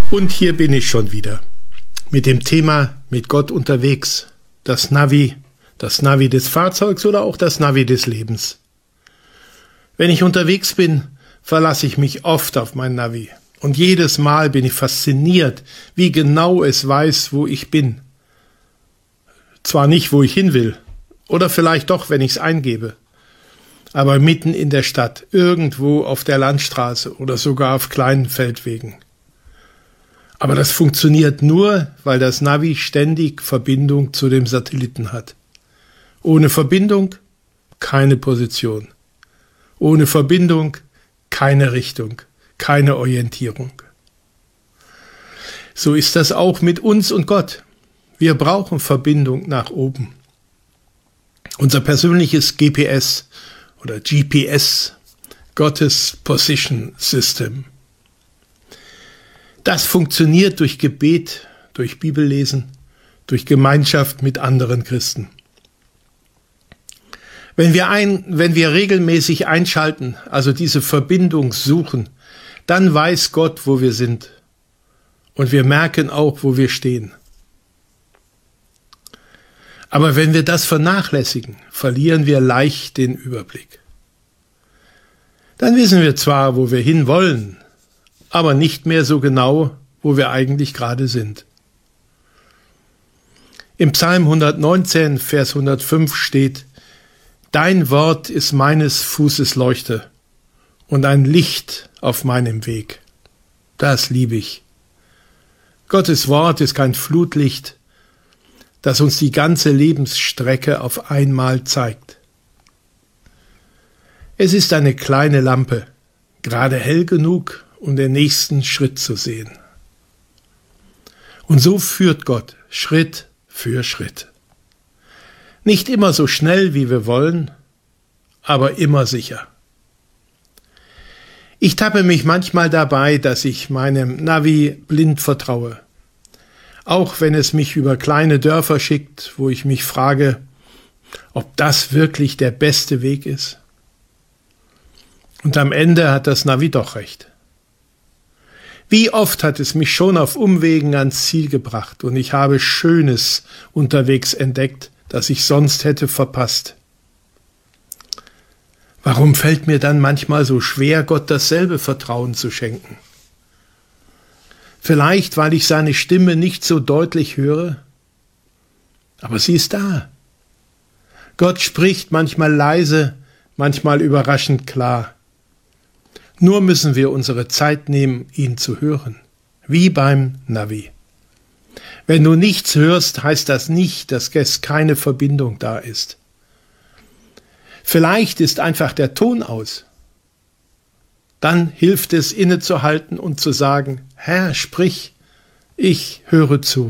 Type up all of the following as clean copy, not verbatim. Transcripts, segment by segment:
Und hier bin ich schon wieder mit dem Thema mit Gott unterwegs. Das Navi des Fahrzeugs oder auch das Navi des Lebens. Wenn ich unterwegs bin, verlasse ich mich oft auf mein Navi. Und jedes Mal bin ich fasziniert, wie genau es weiß, wo ich bin. Zwar nicht, wo ich hin will, oder vielleicht doch, wenn ich es eingebe, aber mitten in der Stadt, irgendwo auf der Landstraße oder sogar auf kleinen Feldwegen. Aber das funktioniert nur, weil das Navi ständig Verbindung zu dem Satelliten hat. Ohne Verbindung keine Position. Ohne Verbindung keine Richtung, keine Orientierung. So ist das auch mit uns und Gott. Wir brauchen Verbindung nach oben. Unser persönliches GPS oder GPS, Gottes Position System. Das funktioniert durch Gebet, durch Bibellesen, durch Gemeinschaft mit anderen Christen. Wenn wir regelmäßig einschalten, also diese Verbindung suchen, dann weiß Gott, wo wir sind. Und wir merken auch, wo wir stehen. Aber wenn wir das vernachlässigen, verlieren wir leicht den Überblick. Dann wissen wir zwar, wo wir hinwollen, aber nicht mehr so genau, wo wir eigentlich gerade sind. Im Psalm 119, Vers 105 steht: Dein Wort ist meines Fußes Leuchte und ein Licht auf meinem Weg. Das liebe ich. Gottes Wort ist kein Flutlicht, das uns die ganze Lebensstrecke auf einmal zeigt. Es ist eine kleine Lampe, gerade hell genug, um den nächsten Schritt zu sehen. Und so führt Gott Schritt für Schritt. Nicht immer so schnell, wie wir wollen, aber immer sicher. Ich tappe mich manchmal dabei, dass ich meinem Navi blind vertraue. Auch wenn es mich über kleine Dörfer schickt, wo ich mich frage, ob das wirklich der beste Weg ist. Und am Ende hat das Navi doch recht. Wie oft hat es mich schon auf Umwegen ans Ziel gebracht und ich habe Schönes unterwegs entdeckt, das ich sonst hätte verpasst. Warum fällt mir dann manchmal so schwer, Gott dasselbe Vertrauen zu schenken? Vielleicht, weil ich seine Stimme nicht so deutlich höre? Aber sie ist da. Gott spricht manchmal leise, manchmal überraschend klar. Nur müssen wir unsere Zeit nehmen, ihn zu hören, wie beim Navi. Wenn du nichts hörst, heißt das nicht, dass keine Verbindung da ist. Vielleicht ist einfach der Ton aus. Dann hilft es, innezuhalten und zu sagen: Herr, sprich, ich höre zu.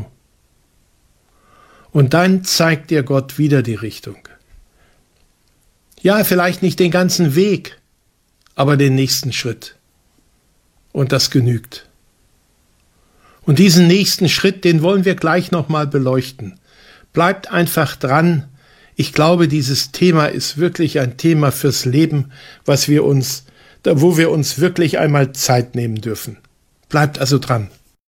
Und dann zeigt dir Gott wieder die Richtung. Ja, vielleicht nicht den ganzen Weg, aber den nächsten Schritt. Und das genügt. Und diesen nächsten Schritt, den wollen wir gleich nochmal beleuchten. Bleibt einfach dran. Ich glaube, dieses Thema ist wirklich ein Thema fürs Leben, wo wir uns wirklich einmal Zeit nehmen dürfen. Bleibt also dran.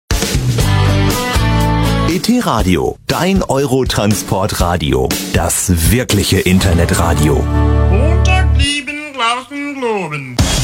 ET Radio, dein Eurotransport-Radio. Das wirkliche Internetradio. Montag lieben, draußen globen.